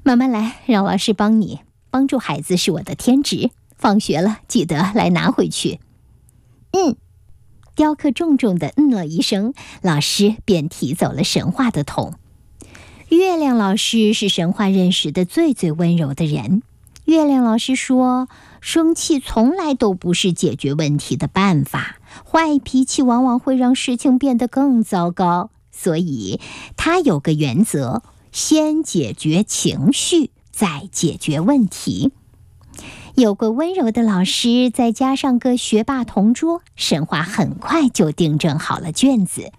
慢慢来，让老师帮你。帮助孩子是我的天职，放学了记得来拿回去。雕刻重重地了一声，老师便提走了神话的桶。月亮老师是神话认识的最温柔的人。月亮老师说，生气从来都不是解决问题的办法，坏脾气往往会让事情变得更糟糕。所以他有个原则，先解决情绪，再解决问题。有个温柔的老师，再加上个学霸同桌，神话很快就订正好了卷子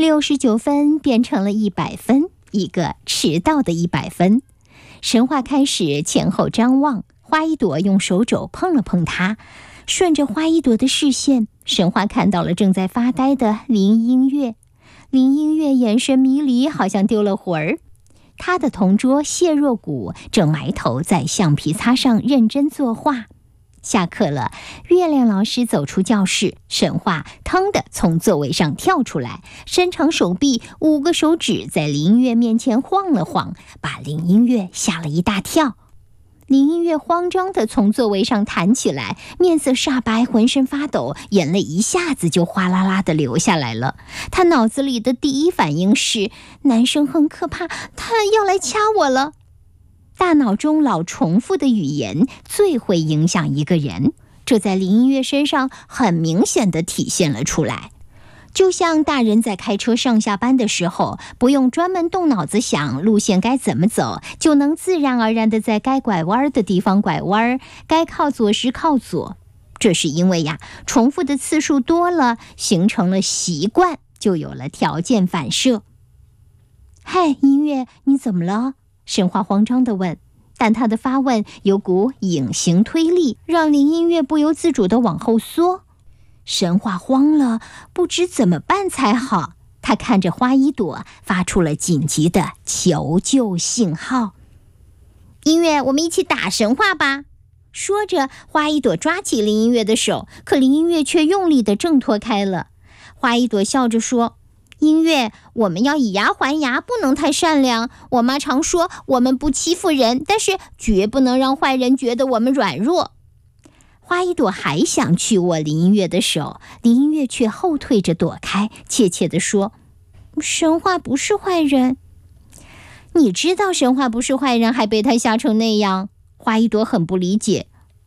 ，69分变成了100分，一个迟到的100分。神话开始前后张望，花一朵用手肘碰了碰它，顺着花一朵的视线，神话看到了正在发呆的林音乐。林音乐眼神迷离，好像丢了魂儿。他的同桌谢若谷正埋头在橡皮擦上认真作画。下课了，月亮老师走出教室，神话腾地从座位上跳出来，伸长手臂，5个手指在林音乐面前晃了晃，把林音乐吓了一大跳。林音乐慌张地从座位上弹起来，面色煞白，浑身发抖，眼泪一下子就哗啦啦地流下来了。他脑子里的第一反应是，男生很可怕，他要来掐我了。大脑中老重复的语言最会影响一个人，这在林音乐身上很明显地体现了出来。就像大人在开车上下班的时候，不用专门动脑子想路线该怎么走，就能自然而然地在该拐弯的地方拐弯，该靠左时靠左。这是因为重复的次数多了，形成了习惯，就有了条件反射。嗨，音乐，你怎么了？神话慌张地问，但他的发问有股隐形推力，让林音乐不由自主地往后缩。神话慌了，不知怎么办才好。他看着花一朵，发出了紧急的求救信号。音乐，我们一起打神话吧。说着，花一朵抓起林音乐的手，可林音乐却用力地挣脱开了。花一朵笑着说，音乐，我们要以牙还牙，不能太善良。我妈常说，我们不欺负人，但是绝不能让坏人觉得我们软弱。花一朵还想去握林音乐的手，林音乐却后退着躲开，怯怯地说，神话不是坏人。你知道神话不是坏人，还被他吓成那样。花一朵很不理解。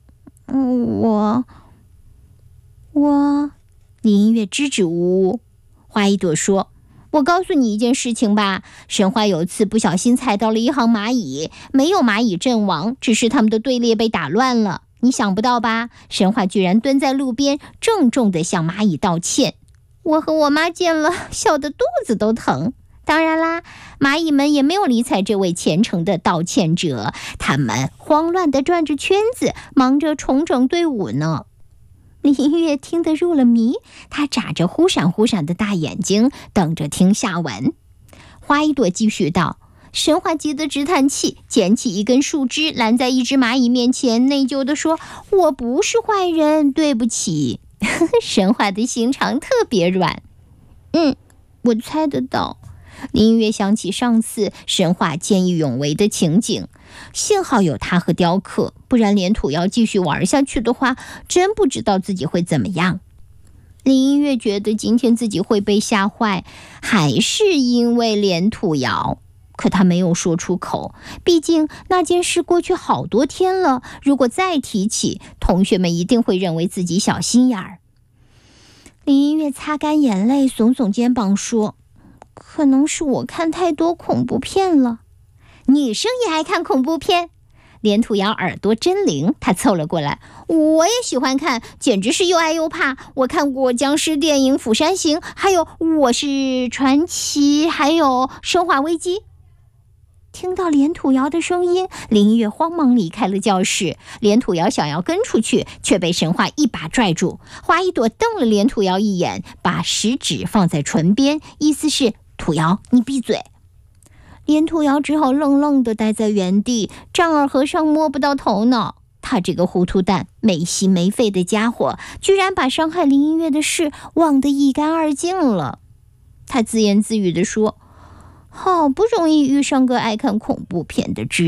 林音乐支支吾吾。花一朵说，我告诉你一件事情吧，神话有次不小心踩到了一行蚂蚁，没有蚂蚁阵亡，只是他们的队列被打乱了。你想不到吧？神话居然蹲在路边，郑重地向蚂蚁道歉。我和我妈见了，笑得肚子都疼。当然啦，蚂蚁们也没有理睬这位虔诚的道歉者，他们慌乱地转着圈子，忙着重整队伍呢。林音乐听得入了迷，他眨着忽闪忽闪的大眼睛，等着听下文。花一朵继续道，神话急得直叹气，捡起一根树枝拦在一只蚂蚁面前，内疚地说，我不是坏人，对不起。神话的心肠特别软。我猜得到。林音乐想起上次神话见义勇为的情景，幸好有他和雕刻，不然连土要继续玩下去的话，真不知道自己会怎么样。林音乐觉得今天自己会被吓坏，还是因为连土窑，可他没有说出口，毕竟那件事过去好多天了，如果再提起，同学们一定会认为自己小心眼儿。林音乐擦干眼泪，耸耸肩膀说，可能是我看太多恐怖片了。女生也爱看恐怖片？连土窑耳朵真灵，他凑了过来，我也喜欢看，简直是又爱又怕。我看过僵尸电影《釜山行》，还有《我是传奇》，还有《生化危机》。听到连土窑的声音，林音乐慌忙离开了教室。连土窑想要跟出去，却被神话一把拽住。花一朵瞪了连土窑一眼，把食指放在唇边，意思是，土窑，你闭嘴。连土窑只好愣愣地待在原地，丈二和尚摸不到头脑。他这个糊涂蛋，没心没肺的家伙，居然把伤害林音乐的事忘得一干二净了。他自言自语地说，好不容易遇上个爱看恐怖片的知